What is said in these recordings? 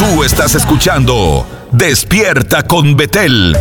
Tú estás escuchando Despierta con Betel.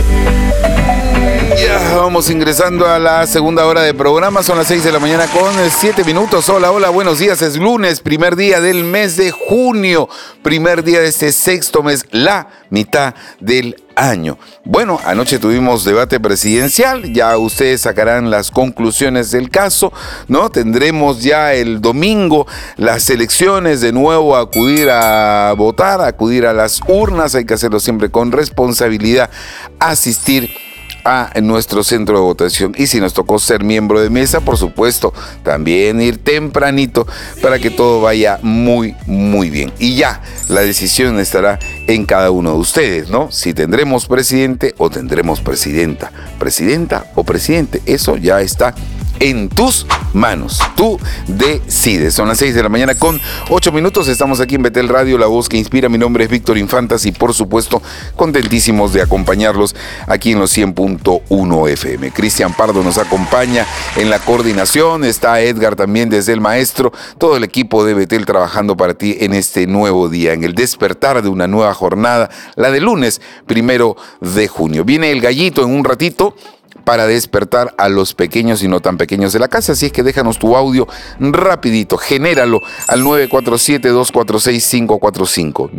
Ya vamos ingresando a la segunda hora de programa. Son las 6 de la mañana con 7 minutos. Hola, buenos días. Es lunes, primer día del mes de junio. Primer día de este sexto mes, la mitad del año. Bueno, anoche tuvimos debate presidencial. Ya ustedes sacarán las conclusiones del caso, ¿no? Tendremos ya el domingo las elecciones. De nuevo acudir a votar, acudir a las urnas. Hay que hacerlo siempre con responsabilidad. Asistir a nuestro centro de votación, y si nos tocó ser miembro de mesa, por supuesto, también ir tempranito para que todo vaya muy bien. Y ya, la decisión estará en cada uno de ustedes, ¿no? Si tendremos presidente o tendremos presidenta o presidente, eso ya está en tus manos. Tú decides. Son las 6 de la mañana con 8 minutos. Estamos aquí en Betel Radio, la voz que inspira. Mi nombre es Víctor Infantas y por supuesto contentísimos de acompañarlos aquí en los 100.1 FM. Cristian Pardo nos acompaña en la coordinación. Está Edgar también desde el maestro. Todo el equipo de Betel trabajando para ti en este nuevo día, en el despertar de una nueva jornada, la de lunes 1 de junio. Viene el gallito en un ratito para despertar a los pequeños y no tan pequeños de la casa. Así es que déjanos tu audio rapidito, genéralo al 947-246-545.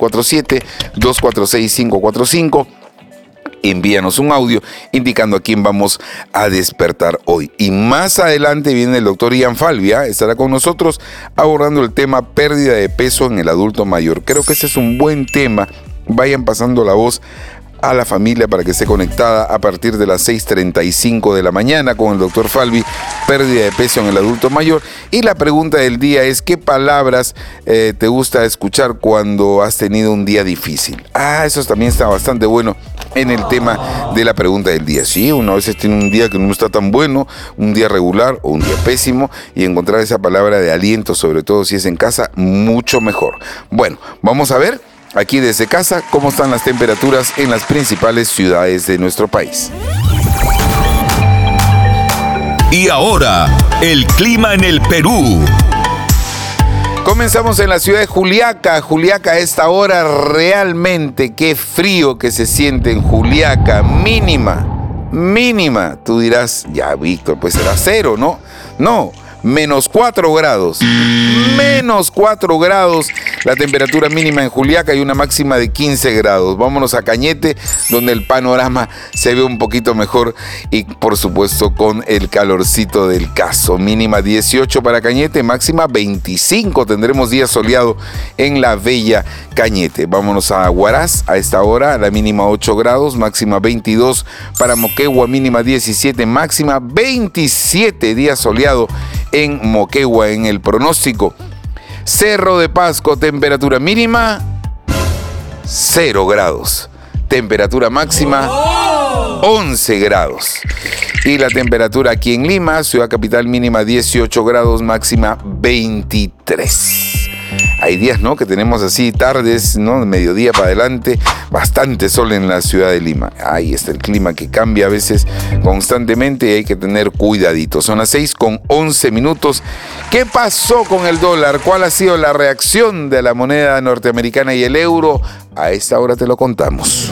947-246-545. Envíanos un audio indicando a quién vamos a despertar hoy. Y más adelante viene el doctor Ian Falvia, estará con nosotros abordando el tema pérdida de peso en el adulto mayor. Creo que ese es un buen tema. Vayan pasando la voz a la familia para que esté conectada a partir de las 6:35 de la mañana con el doctor Falvi, pérdida de peso en el adulto mayor. Y la pregunta del día es: ¿qué palabras te gusta escuchar cuando has tenido un día difícil? Eso también está bastante bueno en el tema de la pregunta del día. Sí, uno a veces tiene un día que no está tan bueno, un día regular o un día pésimo, y encontrar esa palabra de aliento, sobre todo si es en casa, mucho mejor. Bueno, vamos a ver aquí desde casa cómo están las temperaturas en las principales ciudades de nuestro país. Y ahora, el clima en el Perú. Comenzamos en la ciudad de Juliaca. Juliaca a esta hora, realmente qué frío que se siente en Juliaca. Mínima. Tú dirás, ya Víctor, pues será 0, ¿no? No. -4 grados. -4 grados la temperatura mínima en Juliaca y una máxima de 15 grados. Vámonos a Cañete, donde el panorama se ve un poquito mejor y por supuesto con el calorcito del caso. Mínima 18 para Cañete, máxima 25. Tendremos día soleado en la bella Cañete. Vámonos a Huaraz a esta hora, la mínima 8 grados, máxima 22 para Moquegua, mínima 17, máxima 27. Día soleado en Moquegua en el pronóstico. Cerro de Pasco, temperatura mínima 0 grados. Temperatura máxima 11 grados. Y la temperatura aquí en Lima, ciudad capital, mínima 18 grados, máxima 23. Hay días, ¿no?, que tenemos así tardes, ¿no?, mediodía para adelante, bastante sol en la ciudad de Lima. Ahí está el clima que cambia a veces constantemente y hay que tener cuidadito. Son las 6:11 minutos. ¿Qué pasó con el dólar? ¿Cuál ha sido la reacción de la moneda norteamericana y el euro? A esta hora te lo contamos.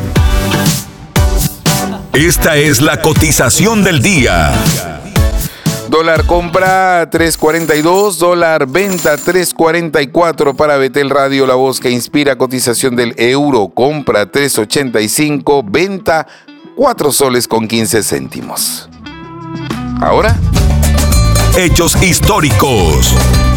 Esta es la cotización del día. Dólar compra 3.42, dólar venta 3.44 para Betel Radio, la voz que inspira. Cotización del euro, compra 3.85, venta 4 soles con 15 céntimos. Ahora, hechos históricos.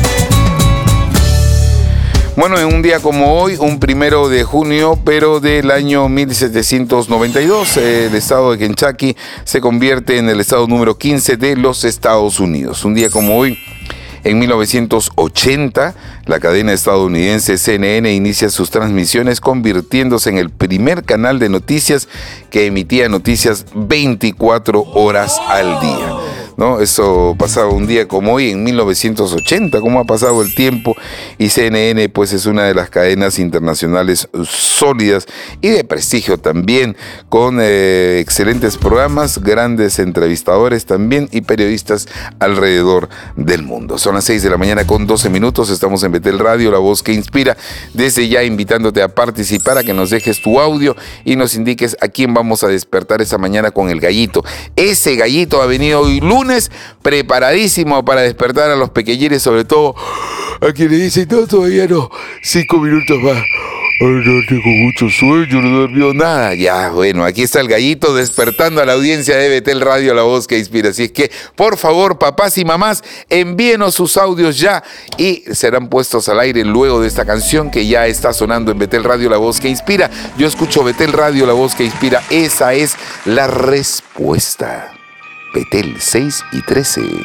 Bueno, en un día como hoy, un 1 de junio, pero del año 1792, el estado de Kentucky se convierte en el estado número 15 de los Estados Unidos. Un día como hoy, en 1980, la cadena estadounidense CNN inicia sus transmisiones, convirtiéndose en el primer canal de noticias que emitía noticias 24 horas al día. ¿no? Eso pasaba un día como hoy, en 1980, cómo ha pasado el tiempo, y CNN pues es una de las cadenas internacionales sólidas y de prestigio también, con excelentes programas, grandes entrevistadores también y periodistas alrededor del mundo. Son las 6 de la mañana con 12 minutos, estamos en Betel Radio, la voz que inspira, desde ya invitándote a participar, a que nos dejes tu audio y nos indiques a quién vamos a despertar esta mañana con el gallito. Ese gallito ha venido hoy lunes preparadísimo para despertar a los pequeñines, sobre todo a quien le dicen, no, todavía no, 5 minutos más. Ay, no tengo mucho sueño, no durmió nada. Ya, bueno, aquí está el gallito despertando a la audiencia de Betel Radio, la voz que inspira. Así es que, por favor, papás y mamás, envíenos sus audios ya y serán puestos al aire luego de esta canción que ya está sonando en Betel Radio, la voz que inspira. Yo escucho Betel Radio, la voz que inspira. Esa es la respuesta. Betel 6 y 13.